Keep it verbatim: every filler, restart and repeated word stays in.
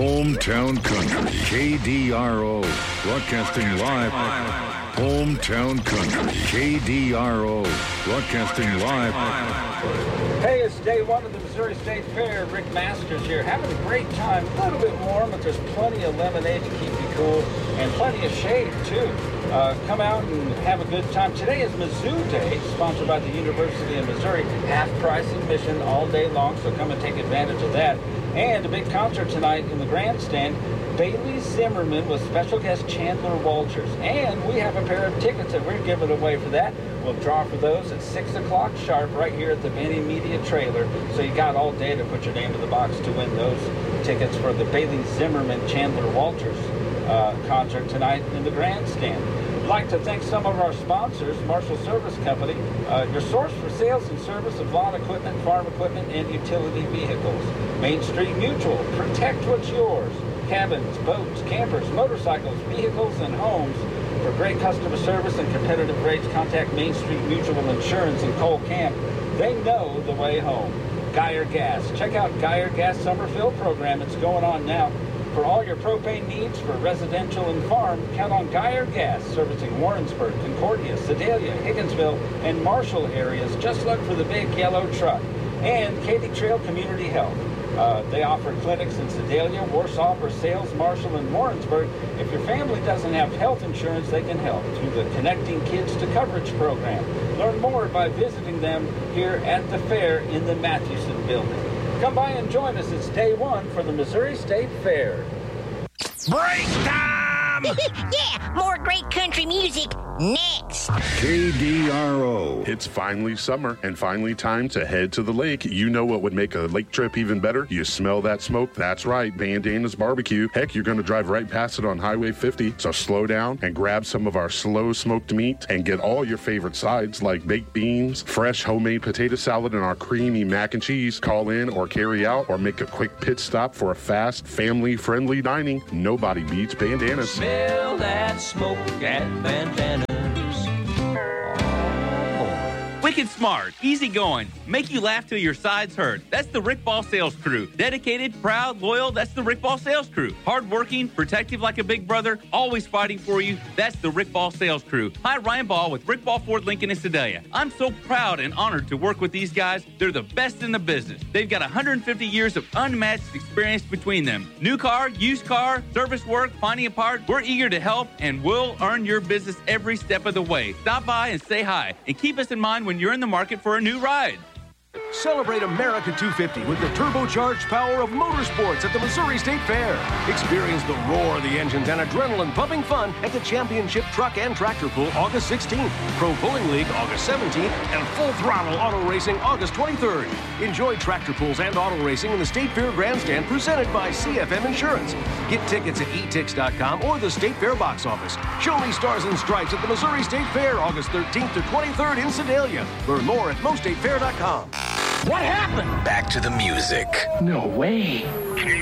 Hometown Country, K D R O, broadcasting live. Hometown Country, K D R O, broadcasting live. Hey, it's day one of the Missouri State Fair. Rick Masters here, having a great time. A little bit warm, but there's plenty of lemonade to keep you cool, and plenty of shade, too. Uh, come out and have a good time. Today is Mizzou Day, sponsored by the University of Missouri. Half-price admission all day long, so come and take advantage of that. And a big concert tonight in the grandstand. Bailey Zimmerman with special guest Chandler Walters. And we have a pair of tickets that we're giving away for that. We'll draw for those at six o'clock sharp right here at the Benny Media trailer. So you got all day to put your name in the box to win those tickets for the Bailey Zimmerman Chandler Walters uh, concert tonight in the grandstand. I'd like to thank some of our sponsors, Marshall Service Company, uh, your source for sales and service of lawn equipment, farm equipment, and utility vehicles. Main Street Mutual, protect what's yours. Cabins, boats, campers, motorcycles, vehicles, and homes. For great customer service and competitive rates, contact Main Street Mutual Insurance in Cole Camp. They know the way home. Geyer Gas. Check out Geyer Gas Summer Fill program. It's going on now. For all your propane needs for residential and farm, count on Geyer Gas, servicing Warrensburg, Concordia, Sedalia, Higginsville, and Marshall areas. Just look for the big yellow truck. And Katy Trail Community Health. Uh, they offer clinics in Sedalia, Warsaw, Versailles, Marshall, and Warrensburg. If your family doesn't have health insurance, they can help through the Connecting Kids to Coverage program. Learn more by visiting them here at the fair in the Mathewson building. Come by and join us. It's day one for the Missouri State Fair. Break time! Yeah, more great country music next. K D R O. It's finally summer and finally time to head to the lake. You know what would make a lake trip even better? You smell that smoke? That's right, Bandana's Barbecue. Heck, you're going to drive right past it on Highway fifty, so slow down and grab some of our slow smoked meat and get all your favorite sides like baked beans, fresh homemade potato salad, and our creamy mac and cheese. Call in or carry out or make a quick pit stop for a fast, family-friendly dining. Nobody beats Bandana's. Smell that smoke at Bandana's. Wicked smart, easy going, make you laugh till your sides hurt. That's the Rick Ball Sales Crew. Dedicated, proud, loyal, that's the Rick Ball Sales Crew. Hardworking, protective like a big brother, always fighting for you, that's the Rick Ball Sales Crew. Hi, Ryan Ball with Rick Ball Ford Lincoln in Sedalia. I'm so proud and honored to work with these guys. They're the best in the business. They've got one hundred fifty years of unmatched experience between them. New car, used car, service work, finding a part, we're eager to help and we'll earn your business every step of the way. Stop by and say hi and keep us in mind when you're in the market for a new ride. Celebrate America two fifty with the turbocharged power of motorsports at the Missouri State Fair. Experience the roar of the engines and adrenaline-pumping fun at the Championship Truck and Tractor Pull August sixteenth, Pro Pulling League August seventeenth, and Full Throttle Auto Racing August twenty-third. Enjoy tractor pulls and auto racing in the State Fair Grandstand presented by C F M Insurance. Get tickets at e tix dot com or the State Fair box office. Show me Stars and Stripes at the Missouri State Fair August thirteenth to twenty-third in Sedalia. Learn more at mo state fair dot com. What happened? Back to the music. No way.